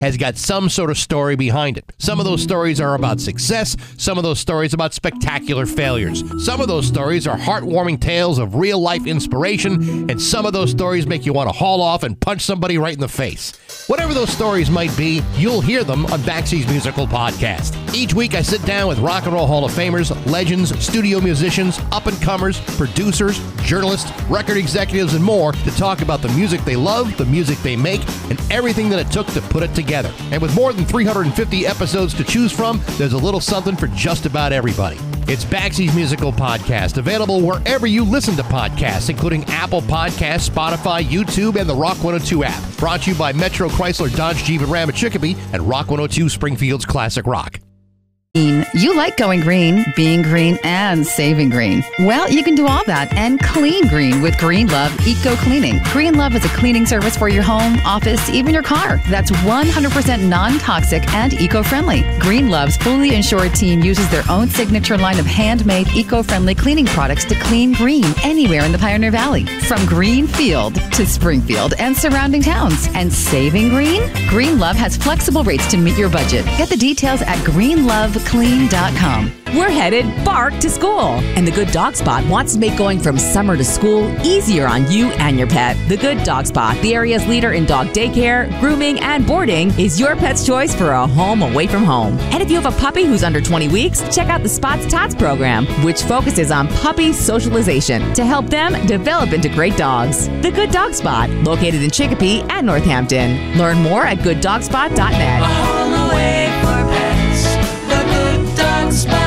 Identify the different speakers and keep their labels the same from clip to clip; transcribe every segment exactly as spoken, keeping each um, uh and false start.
Speaker 1: has got some sort of story behind it. Some of those stories are about success, some of those stories about spectacular failures. Some of those stories are heartwarming tales of real-life inspiration, and some of those stories make you want to haul off and punch somebody right in the face. Whatever those stories might be, you'll hear them on Baxy's Musical Podcast. Each week I sit down with Rock and Roll Hall of Famers, legends, studio musicians, up-and-comers, producers, journalists, record executives, and more to talk about the music they love, the music they make, and everything that it took to put it together. And with more than three hundred fifty episodes to choose from, there's a little something for just about everybody. It's Baxy's Musical Podcast, available wherever you listen to podcasts, including Apple Podcasts, Spotify, YouTube, and the Rock one oh two app. Brought to you by Metro Chrysler Dodge Jeep and Ram at Chicopee and Rock one oh two Springfield's Classic Rock.
Speaker 2: You like going green, being green, and saving green. Well, you can do all that and clean green with Green Love Eco Cleaning. Green Love is a cleaning service for your home, office, even your car. That's one hundred percent non-toxic and eco-friendly. Green Love's fully insured team uses their own signature line of handmade, eco-friendly cleaning products to clean green anywhere in the Pioneer Valley. From Greenfield to Springfield and surrounding towns. And saving green? Green Love has flexible rates to meet your budget. Get the details at green love clean dot com.
Speaker 3: We're headed bark to school, and the Good Dog Spot wants to make going from summer to school easier on you and your pet. The Good Dog Spot, the area's leader in dog daycare, grooming, and boarding, is your pet's choice for a home away from home. And if you have a puppy who's under twenty weeks, check out the Spot's Tots program, which focuses on puppy socialization to help them develop into great dogs. The Good Dog Spot, located in Chicopee and Northampton. Learn more at good dog spot dot net.
Speaker 4: A home away for pets. The Good Dog Spot.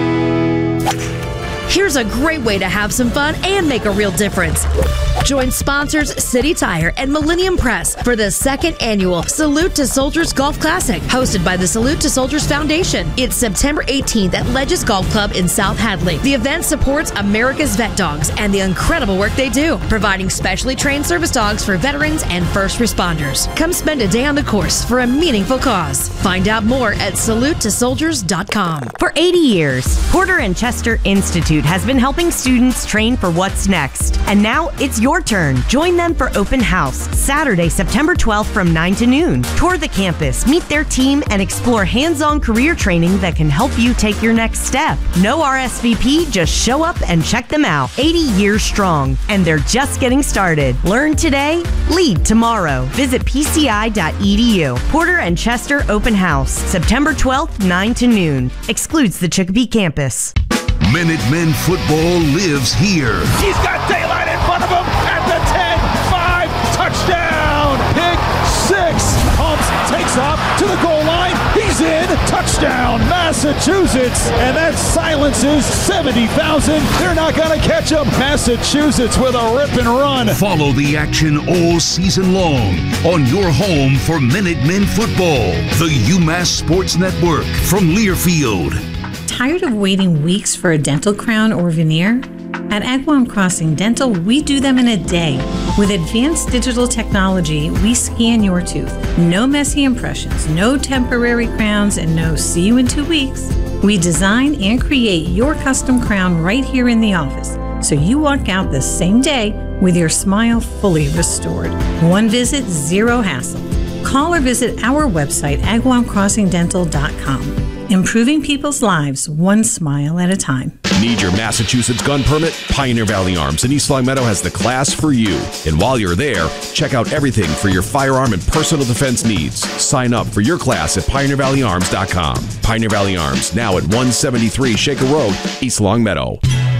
Speaker 5: Here's a great way to have some fun and make a real difference. Join sponsors City Tire and Millennium Press for the second annual Salute to Soldiers Golf Classic, hosted by the Salute to Soldiers Foundation. It's September eighteenth at Legis Golf Club in South Hadley. The event supports America's vet dogs and the incredible work they do, providing specially trained service dogs for veterans and first responders. Come spend a day on the course for a meaningful cause. Find out more at salute to soldiers dot com.
Speaker 6: For eighty years, Porter and Chester Institute has been helping students train for what's next. And now it's your turn. Join them for Open House, Saturday, September twelfth from nine to noon. Tour the campus, meet their team, and explore hands-on career training that can help you take your next step. No R S V P, just show up and check them out. eighty years strong, and they're just getting started. Learn today, lead tomorrow. Visit p c i dot e d u. Porter and Chester Open House, September twelfth, nine to noon. Excludes the Chicopee campus.
Speaker 7: Minutemen football lives here.
Speaker 8: He's got daylight in front of him at the ten five. Touchdown. Pick six. Pumps, takes off to the goal line. He's in. Touchdown, Massachusetts. And that silences seventy thousand. They're not going to catch him. Massachusetts with a rip and run.
Speaker 7: Follow the action all season long on your home for Minutemen football. The UMass Sports Network from Learfield.
Speaker 9: Tired of waiting weeks for a dental crown or veneer? At Agawam Crossing Dental, we do them in a day. With advanced digital technology, we scan your tooth. No messy impressions, no temporary crowns, and no see you in two weeks. We design and create your custom crown right here in the office, so you walk out the same day with your smile fully restored. One visit, zero hassle. Call or visit our website, agawam crossing dental dot com. Improving people's lives one smile at a time.
Speaker 10: Need your Massachusetts gun permit? Pioneer Valley Arms in East Long Meadow has the class for you. And while you're there, check out everything for your firearm and personal defense needs. Sign up for your class at pioneer valley arms dot com. Pioneer Valley Arms, now at one seventy-three Shaker Road, East Long Meadow.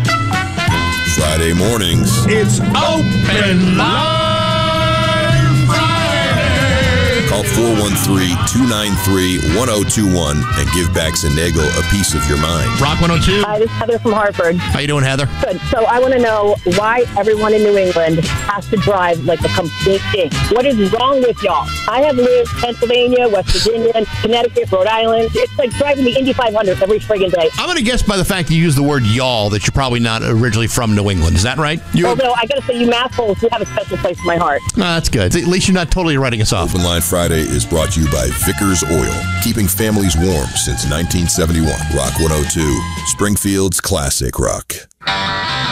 Speaker 11: Friday mornings,
Speaker 8: it's Open Line Friday.
Speaker 11: Call four one three, two nine three, one oh two one and give Bax and Nagel a piece of your mind.
Speaker 1: Rock one oh two.
Speaker 12: Hi, this is Heather from Hartford.
Speaker 1: How you doing, Heather?
Speaker 12: Good. So I want to know why everyone in New England has to drive like a complete thing. What is wrong with y'all? I have lived in Pennsylvania, West Virginia, Connecticut, Rhode Island. It's like driving the Indy five hundred every friggin' day.
Speaker 1: I'm going to guess by the fact that you use the word y'all that you're probably not originally from New England. Is that right? You're...
Speaker 12: Although I got to say, you massholes do have a special place in my heart.
Speaker 1: No, that's good. At least you're not totally writing us off.
Speaker 11: Open Line Friday is brought to you by Vickers Oil, keeping families warm since nineteen seventy-one. Rock one oh two, Springfield's classic rock.